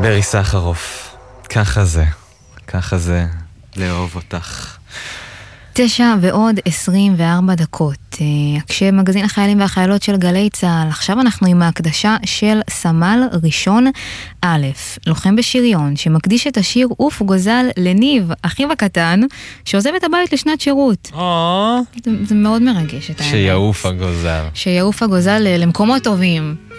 ברי סחרוף, ככה זה לאהוב אותך. 9:24. כשמגזין החיילים והחיילות של גלי צהל, עכשיו אנחנו עם ההקדשה של סמל ראשון א', לוחם בשריון, שמקדיש את השיר אוף גוזל לניב, אחיו הקטן, שעוזב את הבית לשנת שירות. זה מאוד מרגש את האמת. שיעוף הגוזל. שיעוף הגוזל למקומות טובים.